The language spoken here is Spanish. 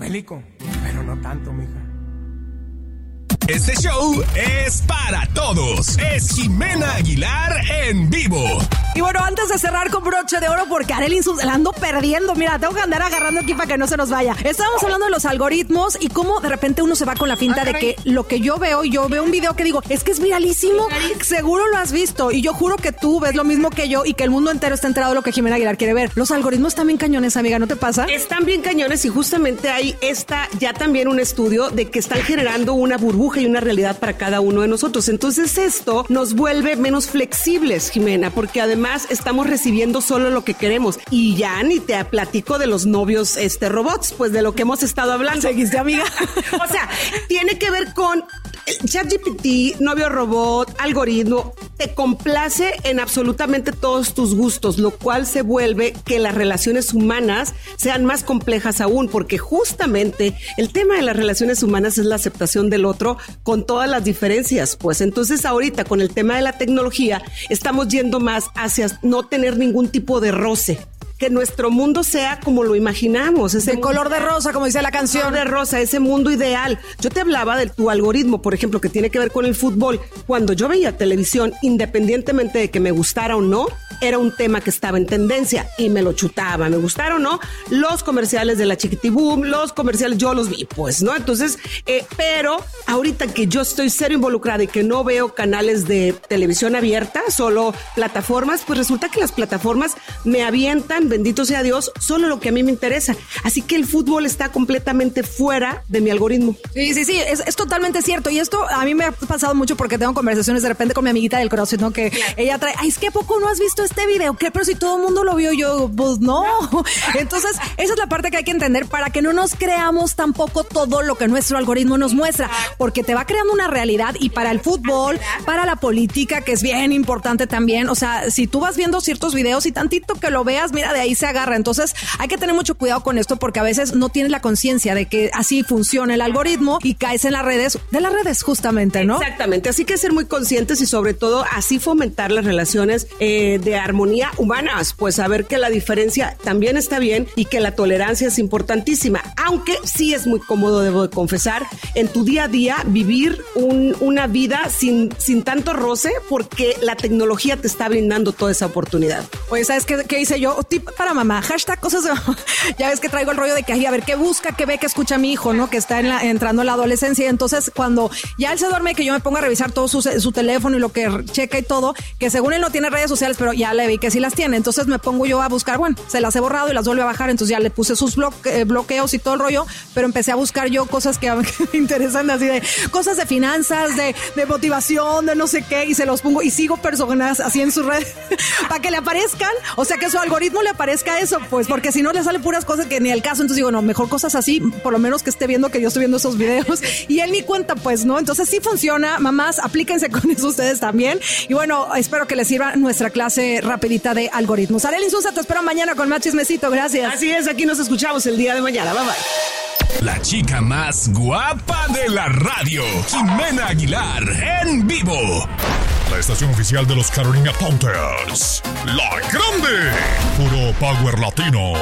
bélico, pero no tanto, mija. Este show es para todos. Es Jimena Aguilar en vivo. Y bueno, antes de cerrar con broche de oro, porque Arely la ando perdiendo. Mira, tengo que andar agarrando aquí para que no se nos vaya. Estábamos hablando de los algoritmos y cómo de repente uno se va con la finta de que lo que yo veo un video que digo, es que es viralísimo. Seguro lo has visto. Y yo juro que tú ves lo mismo que yo y que el mundo entero está enterado de lo que Jimena Aguilar quiere ver. Los algoritmos están bien cañones, amiga, ¿no te pasa? Están bien cañones y justamente hay ya también un estudio de que están generando una burbuja y una realidad para cada uno de nosotros. Entonces esto nos vuelve menos flexibles, Jimena, porque además estamos recibiendo solo lo que queremos. Y ya ni te platico de los novios robots, pues de lo que hemos estado hablando. ¿Seguiste, amiga? O sea, tiene que ver con ChatGPT, novio robot, algoritmo, te complace en absolutamente todos tus gustos, lo cual se vuelve que las relaciones humanas sean más complejas aún, porque justamente el tema de las relaciones humanas es la aceptación del otro con todas las diferencias, pues entonces ahorita con el tema de la tecnología estamos yendo más hacia no tener ningún tipo de roce. Que nuestro mundo sea como lo imaginamos. Ese color de rosa, como dice la canción. Color de rosa, ese mundo ideal. Yo te hablaba de tu algoritmo, por ejemplo, que tiene que ver con el fútbol. Cuando yo veía televisión, independientemente de que me gustara o no, era un tema que estaba en tendencia y me lo chutaba. Me gustaron o no, los comerciales de la Chiquitibum, los comerciales, yo los vi, pues, ¿no? Entonces, pero ahorita que yo estoy cero involucrada y que no veo canales de televisión abierta, solo plataformas, pues resulta que las plataformas me avientan, bendito sea Dios, solo lo que a mí me interesa. Así que el fútbol está completamente fuera de mi algoritmo. Sí, es totalmente cierto. Y esto a mí me ha pasado mucho porque tengo conversaciones de repente con mi amiguita del CrossFit, ¿no? Que ella trae, ay, es que ¿a poco no has visto este video? ¿Qué? Pero si todo el mundo lo vio, yo, pues no. Entonces, esa es la parte que hay que entender para que no nos creamos tampoco todo lo que nuestro algoritmo nos muestra, porque te va creando una realidad y para el fútbol, para la política, que es bien importante también. O sea, si tú vas viendo ciertos videos y tantito que lo veas, mira, de ahí se agarra. Entonces hay que tener mucho cuidado con esto porque a veces no tienes la conciencia de que así funciona el algoritmo y caes en las redes justamente, ¿no? Exactamente, así que ser muy conscientes y sobre todo así fomentar las relaciones de armonía humanas, pues saber que la diferencia también está bien y que la tolerancia es importantísima, aunque sí es muy cómodo, debo de confesar, en tu día a día vivir una vida sin tanto roce porque la tecnología te está brindando toda esa oportunidad. Pues, ¿sabes qué hice yo? Tip para mamá, hashtag cosas de mamá. Ya ves que traigo el rollo de que, ay, a ver, qué busca, qué ve, qué escucha mi hijo, ¿no? Que está entrando en la adolescencia. Y entonces, cuando ya él se duerme, que yo me pongo a revisar todo su teléfono y lo que checa y todo, que según él no tiene redes sociales, pero ya le vi que sí las tiene. Entonces me pongo yo a buscar, bueno, se las he borrado y las vuelve a bajar. Entonces ya le puse sus bloqueos y todo el rollo, pero empecé a buscar yo cosas que me interesan, así de cosas de finanzas, de motivación, de no sé qué, y se los pongo y sigo personas así en sus redes para que le aparezcan, o sea, que su algoritmo le aparezca eso, pues, porque si no le salen puras cosas que ni al caso. Entonces digo, no, mejor cosas así, por lo menos que esté viendo que yo estoy viendo esos videos y él ni cuenta, pues, ¿no? Entonces sí funciona, mamás, aplíquense con eso ustedes también. Y bueno, espero que les sirva nuestra clase rapidita de algoritmos. Arely Sousa, te espero mañana con más chismecito, gracias. Así es, aquí nos escuchamos el día de mañana, bye bye. La chica más guapa de la radio, Jimena Aguilar en vivo. La estación oficial de los Carolina Panthers, La Grande, puro power latino.